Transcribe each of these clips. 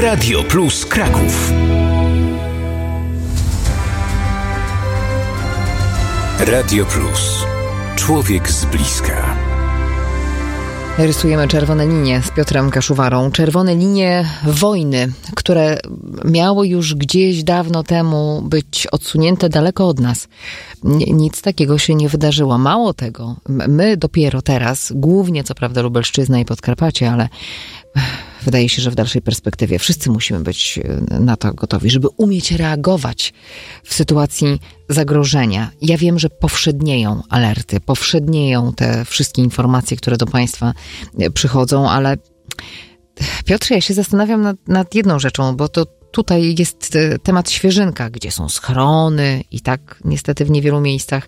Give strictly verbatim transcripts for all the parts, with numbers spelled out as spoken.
Radio Plus Kraków. Radio Plus. Człowiek z bliska. Rysujemy czerwone linie z Piotrem Kaszuwarą. Czerwone linie wojny, które miały już gdzieś dawno temu być odsunięte daleko od nas. Nic takiego się nie wydarzyło. Mało tego, my dopiero teraz, głównie co prawda Lubelszczyzna i Podkarpacie, ale wydaje się, że w dalszej perspektywie wszyscy musimy być na to gotowi, żeby umieć reagować w sytuacji zagrożenia. Ja wiem, że powszednieją alerty, powszednieją te wszystkie informacje, które do państwa przychodzą, ale Piotrze, ja się zastanawiam nad, nad jedną rzeczą, bo to tutaj jest temat świeżynka, gdzie są schrony i tak niestety w niewielu miejscach,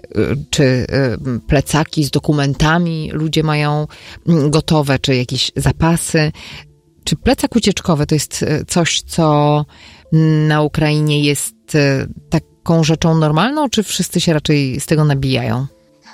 czy plecaki z dokumentami ludzie mają gotowe, czy jakieś zapasy. Czy plecak ucieczkowy to jest coś, co na Ukrainie jest taką rzeczą normalną, czy wszyscy się raczej z tego nabijają?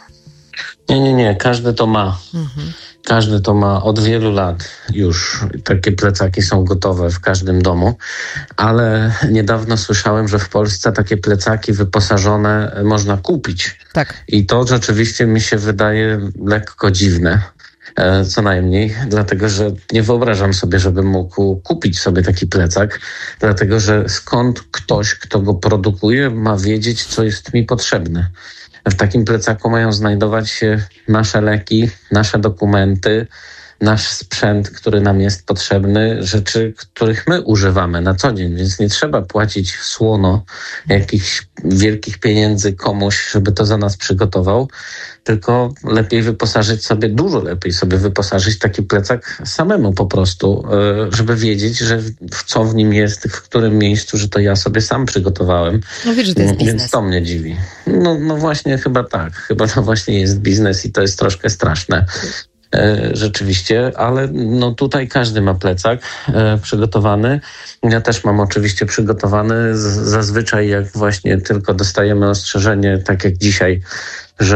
Nie, nie, nie. Każdy to ma. Mhm. Każdy to ma od wielu lat już. Takie plecaki są gotowe w każdym domu. Ale niedawno słyszałem, że w Polsce takie plecaki wyposażone można kupić. Tak. I to rzeczywiście mi się wydaje lekko dziwne. Co najmniej, dlatego że nie wyobrażam sobie, żebym mógł kupić sobie taki plecak, dlatego że skąd ktoś, kto go produkuje, ma wiedzieć, co jest mi potrzebne. W takim plecaku mają znajdować się nasze leki, nasze dokumenty, nasz sprzęt, który nam jest potrzebny, rzeczy, których my używamy na co dzień, więc nie trzeba płacić słono jakichś wielkich pieniędzy komuś, żeby to za nas przygotował, tylko lepiej wyposażyć sobie, dużo lepiej sobie wyposażyć taki plecak samemu po prostu, żeby wiedzieć, że w co w nim jest, w którym miejscu, że to ja sobie sam przygotowałem. No wiesz, że to jest biznes. Więc to mnie dziwi. No, no właśnie chyba tak, chyba to właśnie jest biznes i to jest troszkę straszne. E, rzeczywiście, ale no tutaj każdy ma plecak e, przygotowany. Ja też mam oczywiście przygotowany. Z, zazwyczaj jak właśnie tylko dostajemy ostrzeżenie, tak jak dzisiaj, że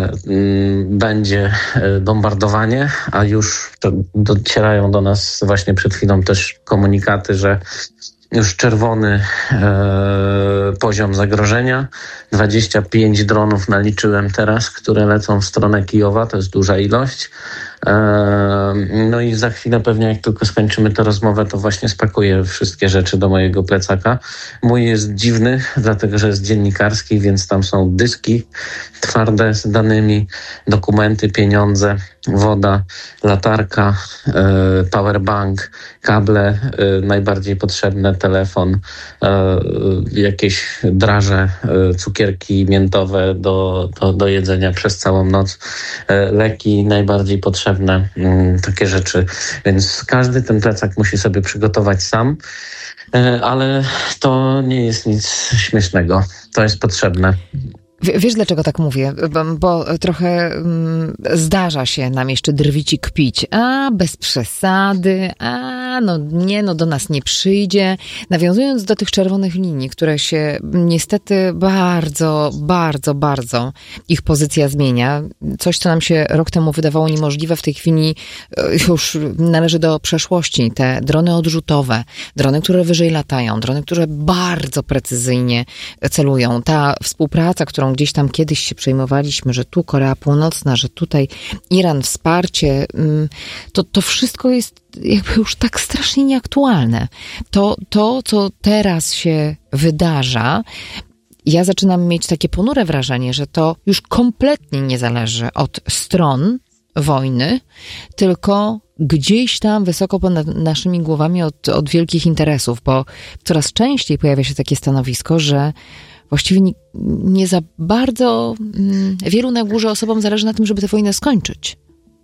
mm, będzie bombardowanie, a już to docierają do nas właśnie przed chwilą też komunikaty, że już czerwony e, poziom zagrożenia. dwadzieścia pięć dronów naliczyłem teraz, które lecą w stronę Kijowa. To jest duża ilość. E, no i za chwilę pewnie jak tylko skończymy tę rozmowę, to właśnie spakuję wszystkie rzeczy do mojego plecaka. Mój jest dziwny, dlatego że jest dziennikarski, więc tam są dyski twarde z danymi, dokumenty, pieniądze, woda, latarka, e, powerbank, kable e, najbardziej potrzebne, telefon, e, jakieś draże, e, cukierki miętowe do, do, do jedzenia przez całą noc, e, leki najbardziej potrzebne, m, takie rzeczy. Więc każdy ten plecak musi sobie przygotować sam, e, ale to nie jest nic śmiesznego. To jest potrzebne. Wiesz, dlaczego tak mówię? Bo, bo trochę mm, zdarza się nam jeszcze drwić kpić. A, bez przesady, a, no nie, no do nas nie przyjdzie. Nawiązując do tych czerwonych linii, które się niestety bardzo, bardzo, bardzo ich pozycja zmienia. Coś, co nam się rok temu wydawało niemożliwe, w tej chwili już należy do przeszłości. Te drony odrzutowe, drony, które wyżej latają, drony, które bardzo precyzyjnie celują. Ta współpraca, którą gdzieś tam kiedyś się przejmowaliśmy, że tu Korea Północna, że tutaj Iran, wsparcie, to, to wszystko jest jakby już tak strasznie nieaktualne. To, to, co teraz się wydarza, ja zaczynam mieć takie ponure wrażenie, że to już kompletnie nie zależy od stron wojny, tylko gdzieś tam wysoko ponad naszymi głowami od, od wielkich interesów, bo coraz częściej pojawia się takie stanowisko, że właściwie nie, nie za bardzo mm, wielu na górze osobom zależy na tym, żeby tę wojnę skończyć.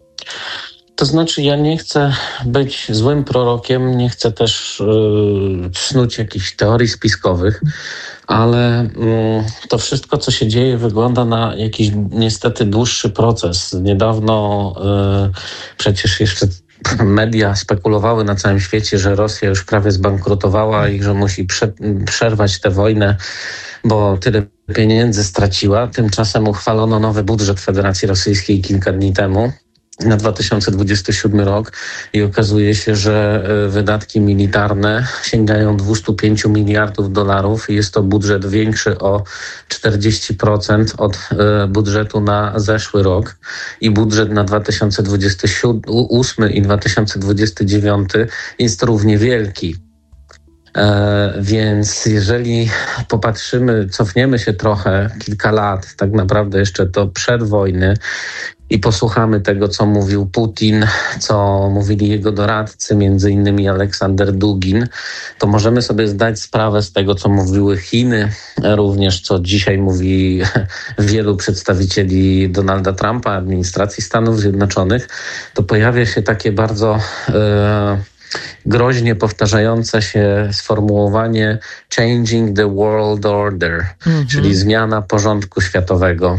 To znaczy, ja nie chcę być złym prorokiem, nie chcę też yy, snuć jakichś teorii spiskowych, ale yy, to wszystko, co się dzieje, wygląda na jakiś niestety dłuższy proces. Niedawno yy, przecież jeszcze media spekulowały na całym świecie, że Rosja już prawie zbankrutowała i że musi prze, przerwać tę wojnę, bo tyle pieniędzy straciła. Tymczasem uchwalono nowy budżet Federacji Rosyjskiej kilka dni temu. na dwa tysiące dwudziesty siódmy rok i okazuje się, że wydatki militarne sięgają dwieście pięć miliardów dolarów i jest to budżet większy o czterdzieści procent od budżetu na zeszły rok i budżet na dwa tysiące dwudziesty ósmy i dwa tysiące dwudziesty dziewiąty jest równie wielki. E, więc jeżeli popatrzymy, cofniemy się trochę, kilka lat, tak naprawdę jeszcze to przed wojny i posłuchamy tego, co mówił Putin, co mówili jego doradcy, między innymi Aleksander Dugin, to możemy sobie zdać sprawę z tego, co mówiły Chiny, również co dzisiaj mówi wielu przedstawicieli Donalda Trumpa, administracji Stanów Zjednoczonych, to pojawia się takie bardzo e, groźnie powtarzające się sformułowanie changing the world order, mhm. czyli zmiana porządku światowego.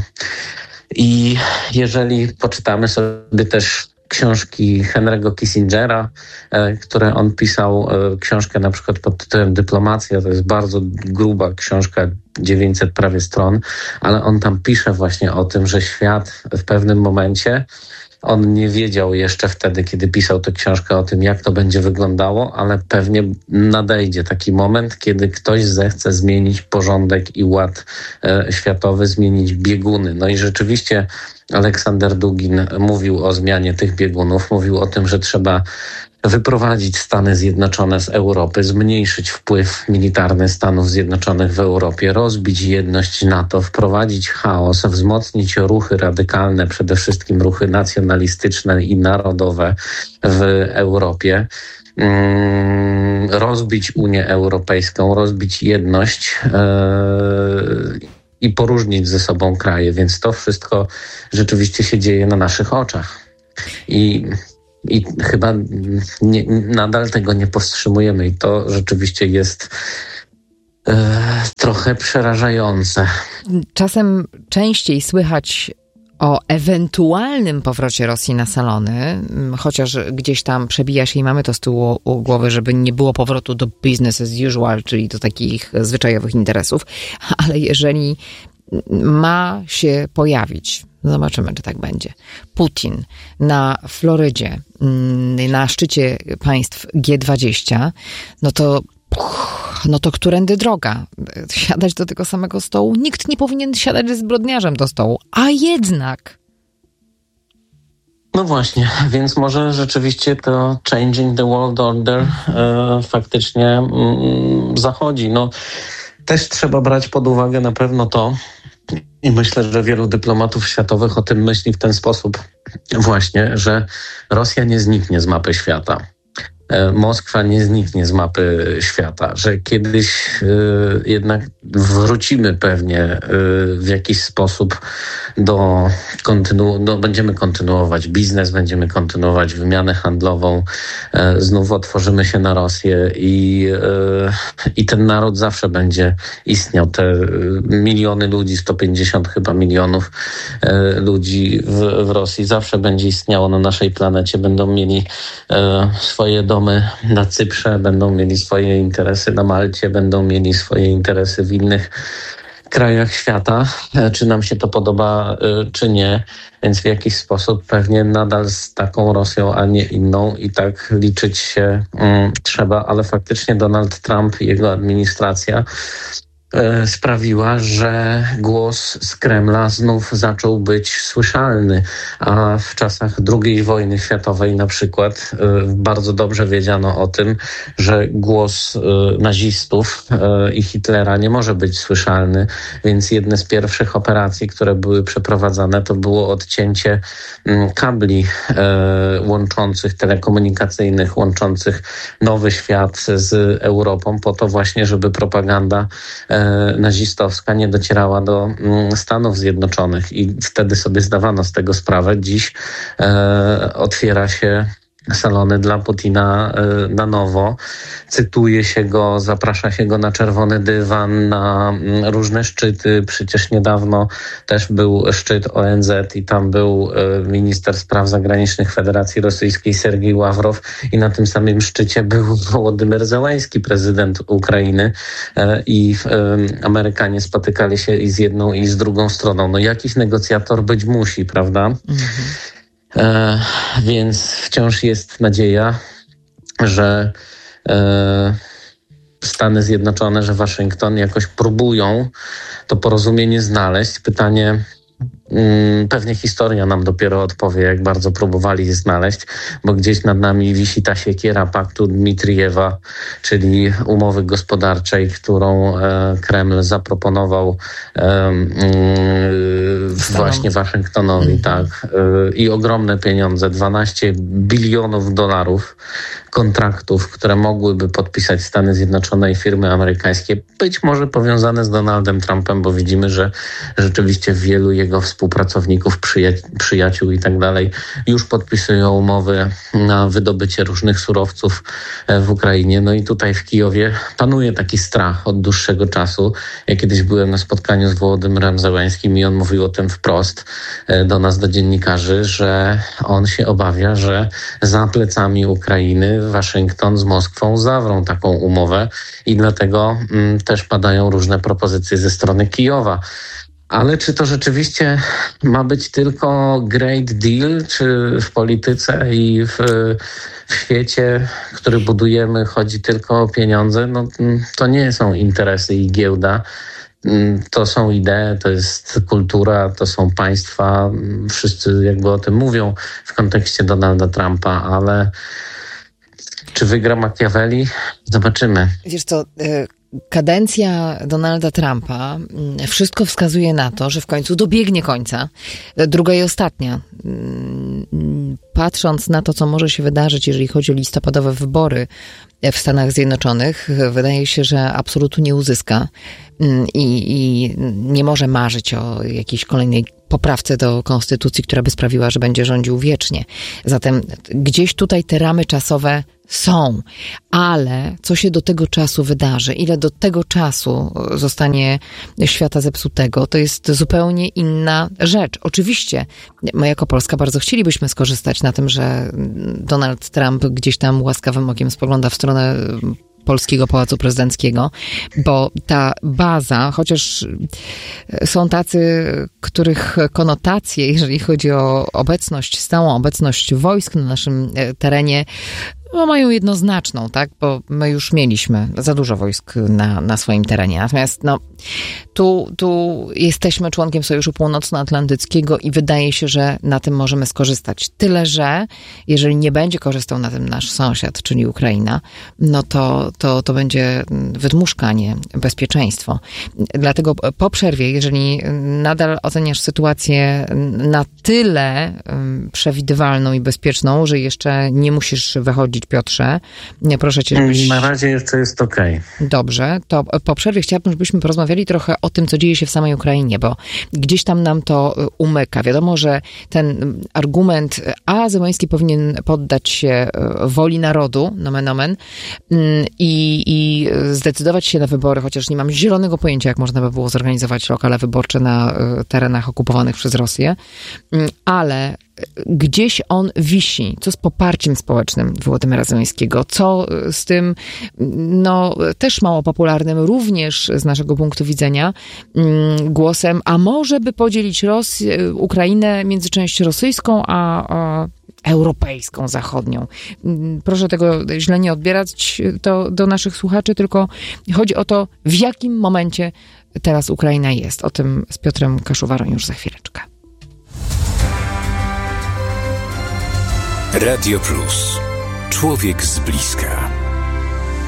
I jeżeli poczytamy sobie też książki Henry'ego Kissingera, e, które on pisał, e, książkę na przykład pod tytułem Dyplomacja, to jest bardzo gruba książka, dziewięćset prawie stron, ale on tam pisze właśnie o tym, że świat w pewnym momencie, on nie wiedział jeszcze wtedy, kiedy pisał tę książkę o tym, jak to będzie wyglądało, ale pewnie nadejdzie taki moment, kiedy ktoś zechce zmienić porządek i ład e, światowy, zmienić bieguny. No i rzeczywiście Aleksander Dugin mówił o zmianie tych biegunów, mówił o tym, że trzeba wyprowadzić Stany Zjednoczone z Europy, zmniejszyć wpływ militarny Stanów Zjednoczonych w Europie, rozbić jedność NATO, wprowadzić chaos, wzmocnić ruchy radykalne, przede wszystkim ruchy nacjonalistyczne i narodowe w Europie, mm, rozbić Unię Europejską, rozbić jedność yy, i poróżnić ze sobą kraje, więc to wszystko rzeczywiście się dzieje na naszych oczach. I I chyba nie, nadal tego nie powstrzymujemy i to rzeczywiście jest e, trochę przerażające. Czasem częściej słychać o ewentualnym powrocie Rosji na salony, chociaż gdzieś tam przebija się i mamy to z tyłu głowy, żeby nie było powrotu do business as usual, czyli do takich zwyczajowych interesów, ale jeżeli ma się pojawić, zobaczymy, czy tak będzie, Putin na Florydzie, na szczycie państw G dwadzieścia, no to no to którędy droga? Siadać do tego samego stołu? Nikt nie powinien siadać ze zbrodniarzem do stołu, a jednak... No właśnie, więc może rzeczywiście to changing the world order e, faktycznie mm, zachodzi. No, też trzeba brać pod uwagę na pewno to, i myślę, że wielu dyplomatów światowych o tym myśli w ten sposób właśnie, że Rosja nie zniknie z mapy świata. Moskwa nie zniknie z mapy świata, że kiedyś y, jednak wrócimy pewnie y, w jakiś sposób do, kontynu- do, będziemy kontynuować biznes, będziemy kontynuować wymianę handlową, y, znów otworzymy się na Rosję i, y, i ten naród zawsze będzie istniał. Te y, miliony ludzi, sto pięćdziesiąt chyba milionów y, ludzi w, w Rosji zawsze będzie istniało na naszej planecie, będą mieli y, swoje domy na Cyprze, będą mieli swoje interesy na Malcie, będą mieli swoje interesy w innych krajach świata, czy nam się to podoba, czy nie. Więc w jakiś sposób pewnie nadal z taką Rosją, a nie inną i tak liczyć się um, trzeba, ale faktycznie Donald Trump i jego administracja sprawiła, że głos z Kremla znów zaczął być słyszalny, a w czasach drugiej wojny światowej na przykład bardzo dobrze wiedziano o tym, że głos nazistów i Hitlera nie może być słyszalny, więc jedne z pierwszych operacji, które były przeprowadzane, to było odcięcie kabli łączących, telekomunikacyjnych, łączących Nowy Świat z Europą, po to właśnie, żeby propaganda nazistowska nie docierała do Stanów Zjednoczonych i wtedy sobie zdawano z tego sprawę. Dziś e, otwiera się salony dla Putina y, na nowo. Cytuje się go, zaprasza się go na czerwony dywan, na y, różne szczyty. Przecież niedawno też był szczyt O N Z i tam był y, minister spraw zagranicznych Federacji Rosyjskiej Sergiej Ławrow i na tym samym szczycie był Wołodymyr Zełański, prezydent Ukrainy y, i y, Amerykanie spotykali się i z jedną i z drugą stroną. No jakiś negocjator być musi, prawda? Mhm. E, więc wciąż jest nadzieja, że e, Stany Zjednoczone, że Waszyngton jakoś próbują to porozumienie znaleźć. Pytanie, hmm, pewnie historia nam dopiero odpowie, jak bardzo próbowali je znaleźć, bo gdzieś nad nami wisi ta siekiera paktu Dmitrijewa, czyli umowy gospodarczej, którą e, Kreml zaproponował e, e, właśnie Waszyngtonowi, mm-hmm. tak, e, i ogromne pieniądze, dwanaście bilionów dolarów kontraktów, które mogłyby podpisać Stany Zjednoczone i firmy amerykańskie, być może powiązane z Donaldem Trumpem, bo widzimy, że rzeczywiście wielu jego współpracowników, przyja- przyjaciół i tak dalej już podpisują umowy na wydobycie różnych surowców w Ukrainie. No i tutaj w Kijowie panuje taki strach od dłuższego czasu. Ja kiedyś byłem na spotkaniu z Wołodymyrem Zełenskim i on mówił o tym wprost do nas, do dziennikarzy, że on się obawia, że za plecami Ukrainy Waszyngton z Moskwą zawrą taką umowę i dlatego mm, też padają różne propozycje ze strony Kijowa. Ale czy to rzeczywiście ma być tylko great deal, czy w polityce i w, w świecie, który budujemy, chodzi tylko o pieniądze? No, to nie są interesy i giełda. To są idee, to jest kultura, to są państwa. Wszyscy jakby o tym mówią w kontekście Donalda Trumpa, ale czy wygra Machiavelli? Zobaczymy. Wiesz co, kadencja Donalda Trumpa, wszystko wskazuje na to, że w końcu dobiegnie końca. Druga i ostatnia. Patrząc na to, co może się wydarzyć, jeżeli chodzi o listopadowe wybory w Stanach Zjednoczonych, wydaje się, że absolutnie nie uzyska i, i nie może marzyć o jakiejś kolejnej poprawce do konstytucji, która by sprawiła, że będzie rządził wiecznie. Zatem gdzieś tutaj te ramy czasowe są, ale co się do tego czasu wydarzy, ile do tego czasu zostanie świata zepsutego, to jest zupełnie inna rzecz. Oczywiście my jako Polska bardzo chcielibyśmy skorzystać na tym, że Donald Trump gdzieś tam łaskawym okiem spogląda w stronę polskiego Pałacu Prezydenckiego, bo ta baza, chociaż są tacy, których konotacje, jeżeli chodzi o obecność, stałą obecność wojsk na naszym terenie, no, mają jednoznaczną, tak? Bo my już mieliśmy za dużo wojsk na, na swoim terenie. Natomiast no, tu, tu jesteśmy członkiem Sojuszu Północnoatlantyckiego i wydaje się, że na tym możemy skorzystać. Tyle, że jeżeli nie będzie korzystał na tym nasz sąsiad, czyli Ukraina, no to, to, to będzie wydmuszka, a nie bezpieczeństwo. Dlatego po przerwie, jeżeli nadal oceniasz sytuację na tyle przewidywalną i bezpieczną, że jeszcze nie musisz wychodzić, Piotrze, nie, proszę cię, żebyś... Na razie jeszcze jest okej. Okay. Dobrze, to po przerwie chciałabym, żebyśmy porozmawiali trochę o tym, co dzieje się w samej Ukrainie, bo gdzieś tam nam to umyka. Wiadomo, że ten argument, a Zełenski powinien poddać się woli narodu, nomen omen, i, i zdecydować się na wybory, chociaż nie mam zielonego pojęcia, jak można by było zorganizować lokale wyborcze na terenach okupowanych przez Rosję, ale gdzieś on wisi. Co z poparciem społecznym Wołodymyra Zełenskiego? Co z tym, no, też mało popularnym, również z naszego punktu widzenia, głosem, a może by podzielić Rosję, Ukrainę między część rosyjską, a, a europejską, zachodnią. Proszę tego źle nie odbierać to do naszych słuchaczy, tylko chodzi o to, w jakim momencie teraz Ukraina jest. O tym z Piotrem Kaszuwarą już za chwileczkę. Radio Plus. Człowiek z bliska.